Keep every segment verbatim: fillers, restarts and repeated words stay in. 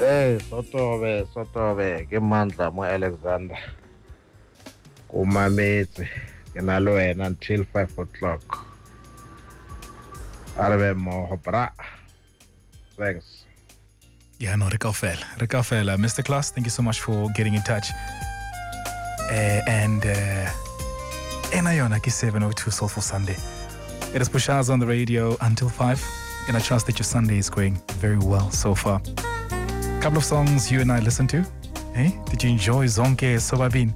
Hey, Sotobe, Sotobe, ke Mandla mo Alexander. Kumametse, ke na le wena until five o'clock. Arbe mo bra. Thanks. Yeah, no, Rikafel. Rikafel, uh, Mister Klaas, thank you so much for getting in touch. Uh, and uh, Enayona seven oh two Soulful Sunday. It is Pushaz on the radio until five. And I trust that your Sunday is going very well so far. Couple of songs you and I listened to. Hey, did you enjoy Zonke Sobabin?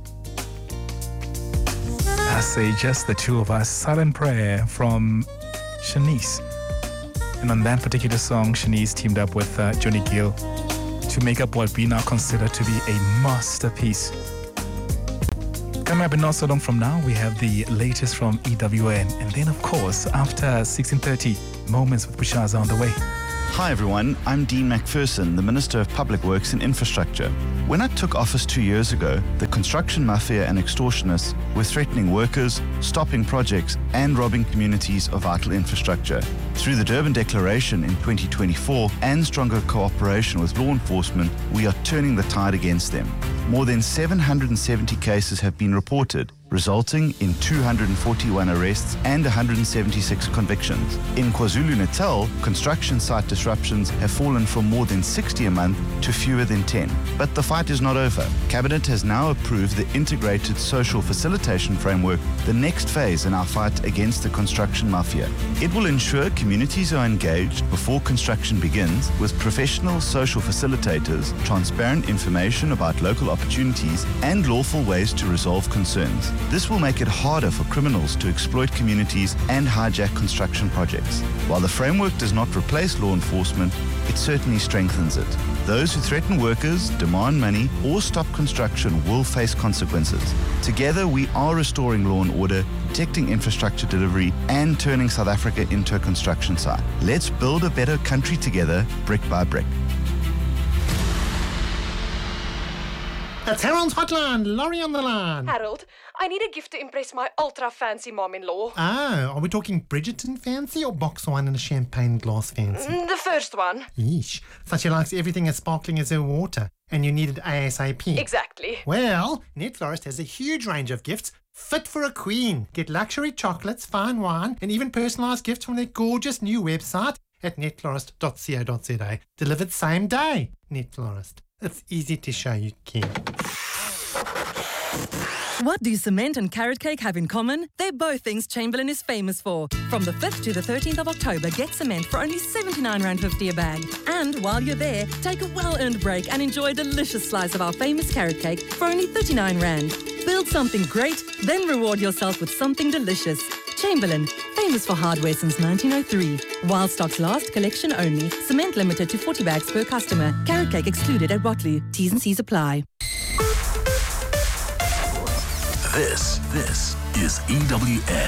I say just the two of us. Silent Prayer from Shanice. And on that particular song, Shanice teamed up with uh, Johnny Gill to make up what we now consider to be a masterpiece. Coming up in not so long from now, we have the latest from E W N. And then, of course, after sixteen thirty, Moments with Pushaza on the way. Hi everyone, I'm Dean McPherson, the Minister of Public Works and Infrastructure. When I took office two years ago, the construction mafia and extortionists were threatening workers, stopping projects, and robbing communities of vital infrastructure. Through the Durban Declaration in twenty twenty-four and stronger cooperation with law enforcement, we are turning the tide against them. More than seven hundred seventy cases have been reported, resulting in two hundred forty-one arrests and one hundred seventy-six convictions. In KwaZulu-Natal, construction site disruptions have fallen from more than sixty a month to fewer than ten. But the fight is not over. Cabinet has now approved the Integrated Social Facilitation Framework, the next phase in our fight against the construction mafia. It will ensure communities are engaged before construction begins with professional social facilitators, transparent information about local opportunities, and lawful ways to resolve concerns. This will make it harder for criminals to exploit communities and hijack construction projects. While the framework does not replace law enforcement, it certainly strengthens it. Those who threaten workers, demand money, or stop construction will face consequences. Together, we are restoring law and order, protecting infrastructure delivery, and turning South Africa into a construction site. Let's build a better country together, brick by brick. It's Harold's Hotline. Laurie on the line. Harold, I need a gift to impress my ultra-fancy mom-in-law. Oh, are we talking Bridgerton fancy or box wine and a champagne glass fancy? Mm, the first one. Yeesh. So she likes everything as sparkling as her water, and you need it ASAP. Exactly. Well, Netflorist has a huge range of gifts fit for a queen. Get luxury chocolates, fine wine, and even personalised gifts from their gorgeous new website at netflorist dot co dot za. Delivered same day. Netflorist. It's easy to show you care. What do cement and carrot cake have in common? They're both things Chamberlain is famous for. From the fifth to the thirteenth of October, get cement for only seventy-nine rand fifty a bag. And while you're there, take a well-earned break and enjoy a delicious slice of our famous carrot cake for only thirty-nine rand. Build something great, then reward yourself with something delicious. Chamberlain, famous for hardware since nineteen oh three. While stocks last, collection only. Cement limited to forty bags per customer. Carrot cake excluded at Watloo. T's and C's apply. This, this is E W N.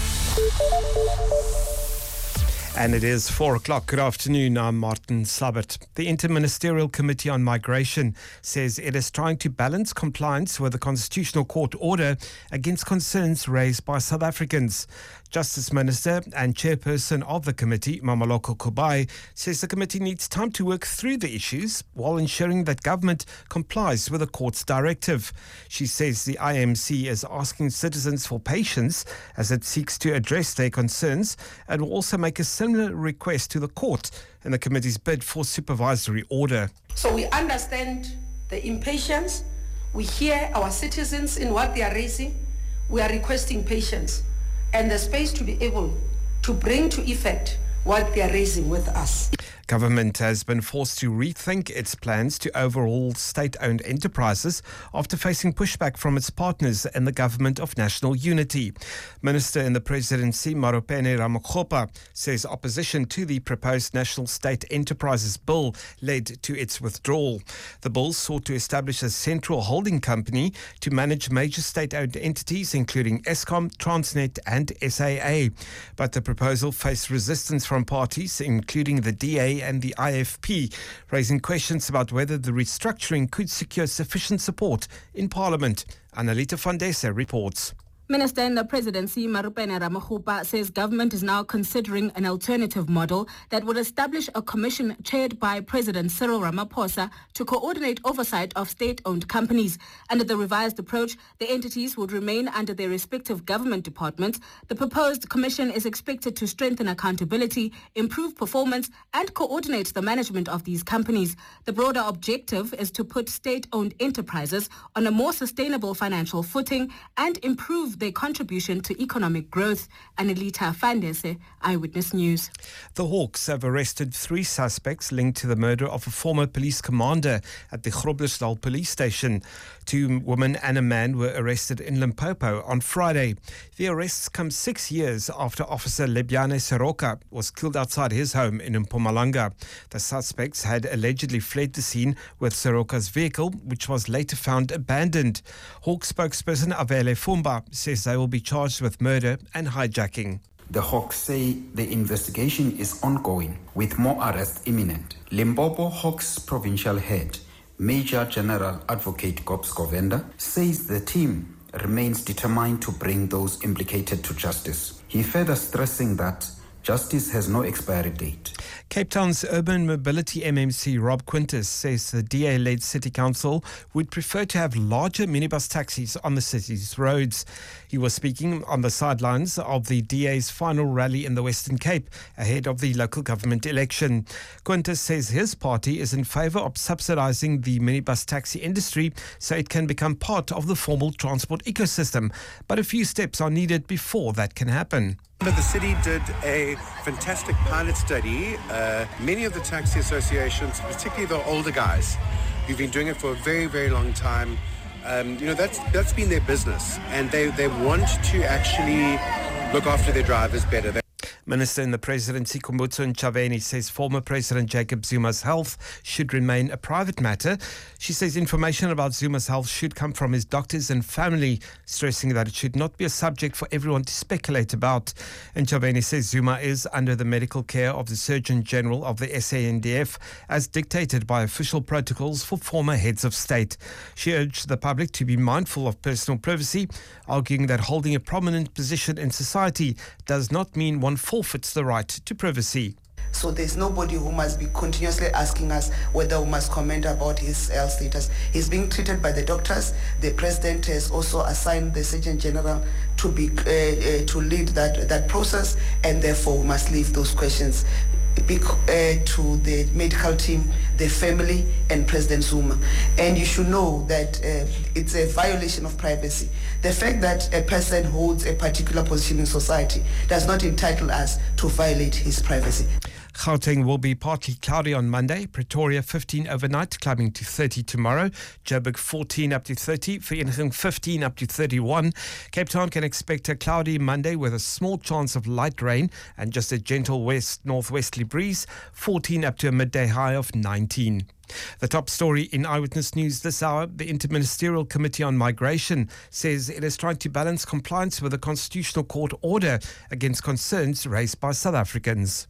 And it is four o'clock. Good afternoon. I'm Martin Slabbert. The Interministerial Committee on Migration says it is trying to balance compliance with the Constitutional Court order against concerns raised by South Africans. Justice Minister and Chairperson of the committee, Mamaloko Kubai, says the committee needs time to work through the issues while ensuring that government complies with the court's directive. She says the I M C is asking citizens for patience as it seeks to address their concerns and will also make a similar request to the court in the committee's bid for supervisory order. So we understand the impatience. We hear our citizens in what they are raising. We are requesting patience and the space to be able to bring to effect what they are raising with us. Government has been forced to rethink its plans to overhaul state-owned enterprises after facing pushback from its partners in the Government of National Unity. Minister in the Presidency, Maropene Ramakgopa, says opposition to the proposed National State Enterprises Bill led to its withdrawal. The bill sought to establish a central holding company to manage major state-owned entities including Eskom, Transnet and S A A. But the proposal faced resistance from parties including the D A and the I F P, raising questions about whether the restructuring could secure sufficient support in Parliament. Annalita Fandesa reports. Minister in the Presidency, Marupene Ramakgopa, says government is now considering an alternative model that would establish a commission chaired by President Cyril Ramaphosa to coordinate oversight of state-owned companies. Under the revised approach, the entities would remain under their respective government departments. The proposed commission is expected to strengthen accountability, improve performance, and coordinate the management of these companies. The broader objective is to put state-owned enterprises on a more sustainable financial footing and improve their contribution to economic growth. Anelita Fandese, Eyewitness News. The Hawks have arrested three suspects linked to the murder of a former police commander at the Groblersdal police station. Two women and a man were arrested in Limpopo on Friday. The arrests come six years after Officer Lebiane Seroka was killed outside his home in Mpumalanga. The suspects had allegedly fled the scene with Seroka's vehicle, which was later found abandoned. Hawk spokesperson Avele Fumba says they will be charged with murder and hijacking. The Hawks say the investigation is ongoing, with more arrests imminent. Limpopo Hawks provincial head, Major General Advocate Gobs Govenda, says the team remains determined to bring those implicated to justice. He further stressing that justice has no expiry date. Cape Town's Urban Mobility M M C Rob Quintus says the D A-led City Council would prefer to have larger minibus taxis on the city's roads. He was speaking on the sidelines of the D A's final rally in the Western Cape ahead of the local government election. Quintus says his party is in favour of subsidising the minibus taxi industry so it can become part of the formal transport ecosystem. But a few steps are needed before that can happen. The city did a fantastic pilot study. Uh, many of the taxi associations, particularly the older guys, who've been doing it for a very, very long time, um, you know, that's that's been their business, and they, they want to actually look after their drivers better. They Minister in the Presidency, Kumbutso Ntshavheni, says former President Jacob Zuma's health should remain a private matter. She says information about Zuma's health should come from his doctors and family, stressing that it should not be a subject for everyone to speculate about. Ntshavheni says Zuma is under the medical care of the Surgeon General of the S A N D F, as dictated by official protocols for former heads of state. She urged the public to be mindful of personal privacy, arguing that holding a prominent position in society does not mean one forfeits the right to privacy. So there's nobody who must be continuously asking us whether we must comment about his health status. He's being treated by the doctors. The president has also assigned the Surgeon General to be uh, uh, to lead that that process, and therefore we must leave those questions Be, uh, to the medical team, the family, and President Zuma. And you should know that uh, it's a violation of privacy. The fact that a person holds a particular position in society does not entitle us to violate his privacy. Gauteng will be partly cloudy on Monday. Pretoria fifteen overnight, climbing to thirty tomorrow. Joburg fourteen up to thirty. Vereeniging fifteen up to thirty-one. Cape Town can expect a cloudy Monday with a small chance of light rain and just a gentle west-northwesterly breeze. fourteen up to a midday high of nineteen. The top story in Eyewitness News this hour: the Interministerial Committee on Migration says it is trying to balance compliance with a constitutional court order against concerns raised by South Africans.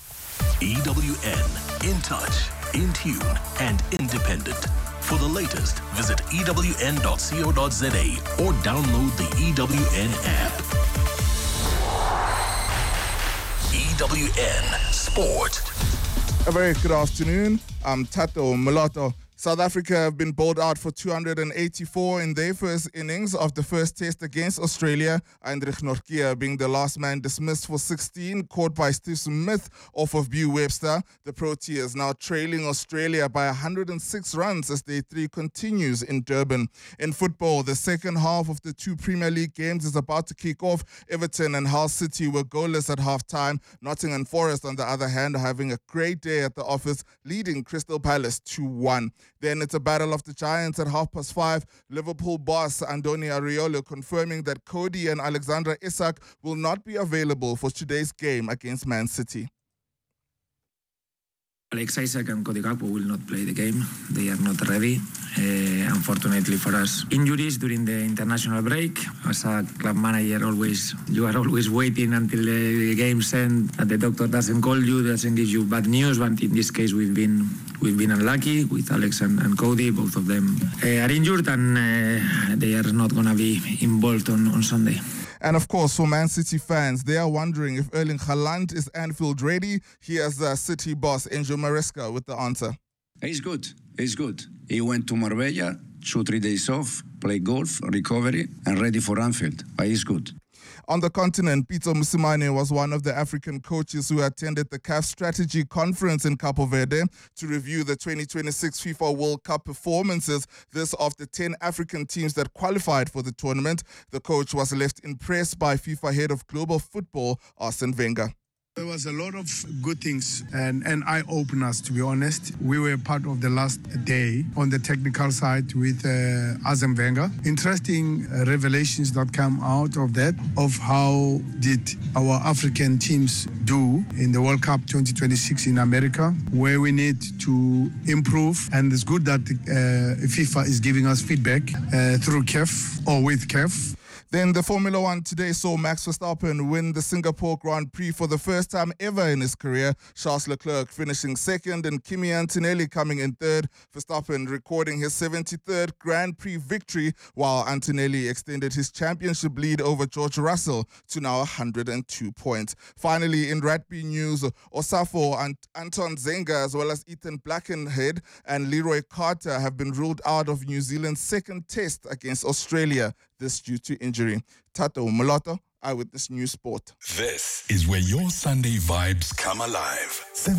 E W N, in touch, in tune and independent. For the latest, visit E W N dot co dot za or download the E W N app. E W N Sport. A very good afternoon. I'm Tato Mulatto. South Africa have been bowled out for two hundred eighty-four in their first innings of the first test against Australia. Heinrich Nortje being the last man dismissed for sixteen, caught by Steve Smith off of Bew Webster. The Proteas now trailing Australia by one hundred six runs as day three continues in Durban. In football, the second half of the two Premier League games is about to kick off. Everton and Hull City were goalless at half-time. Nottingham Forest, on the other hand, are having a great day at the office, leading Crystal Palace two one. Then it's a battle of the giants at half past five. Liverpool boss Andoni Areola confirming that Cody and Alexandra Isak will not be available for today's game against Man City. Alex Isak and Cody Gakpo will not play the game. They are not ready, uh, unfortunately for us. Injuries during the international break. As a club manager, always you are always waiting until the game's end, and the doctor doesn't call you, doesn't give you bad news. But in this case, we've been we've been unlucky with Alex and, and Cody. Both of them uh, are injured, and uh, they are not going to be involved on, on Sunday. And of course, for Man City fans, they are wondering if Erling Haaland is Anfield ready. Here's the City boss, Enzo Maresca, with the answer. He's good. He's good. He went to Marbella, two, three days off, play golf, recovery, and ready for Anfield. But he's good. On the continent, Peter Musimane was one of the African coaches who attended the C A F Strategy Conference in Capo Verde to review the twenty twenty-six FIFA World Cup performances. This of the ten African teams that qualified for the tournament. The coach was left impressed by FIFA head of global football, Arsene Wenger. There was a lot of good things and, and eye-openers, to be honest. We were part of the last day on the technical side with uh, Arsene Wenger. Interesting uh, revelations that come out of that, of how did our African teams do in the World Cup twenty twenty-six in America, where we need to improve. And it's good that uh, FIFA is giving us feedback uh, through C A F or with C A F. Then the Formula One today saw Max Verstappen win the Singapore Grand Prix for the first time ever in his career. Charles Leclerc finishing second and Kimi Antonelli coming in third. Verstappen recording his seventy-third Grand Prix victory, while Antonelli extended his championship lead over George Russell to now one hundred two points. Finally, in rugby news, Osafo and Anton Zenga, as well as Ethan Blackenhead and Leroy Carter, have been ruled out of New Zealand's second test against Australia. This due to injury. Tato Mulatto, Eyewitness News Sport. This is where your Sunday vibes come alive.